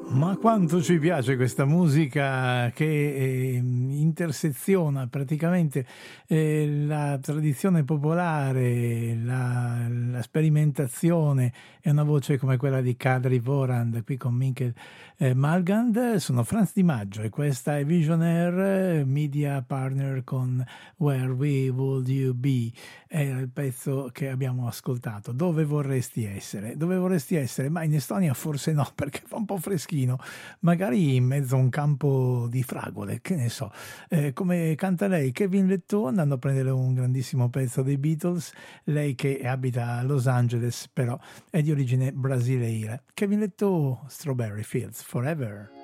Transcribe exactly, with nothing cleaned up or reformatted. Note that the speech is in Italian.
Ma quanto ci piace questa musica che eh, interseziona praticamente eh, la tradizione popolare, la, la sperimentazione e una voce come quella di Kadri Vorand qui con Mikkel eh, Malgand. Sono Franz Di Maggio e questa è Visionaire, media partner con Where We Would You Be. Era il pezzo che abbiamo ascoltato. Dove vorresti essere? Dove vorresti essere? Ma in Estonia forse no, perché fa un po' freschino. Magari in mezzo a un campo di fragole, che ne so. Eh, come canta lei, Kevin Letto, andando a prendere un grandissimo pezzo dei Beatles. Lei che abita a Los Angeles, però è di origine brasiliera. Kevin Letto, Strawberry Fields Forever.